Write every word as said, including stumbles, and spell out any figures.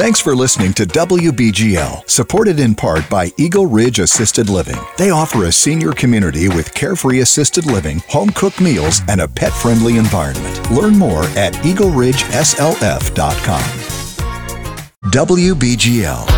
Thanks for listening to W B G L, supported in part by Eagle Ridge Assisted Living. They offer a senior community with carefree assisted living, home-cooked meals, and a pet-friendly environment. Learn more at eagle ridge s l f dot com. W B G L.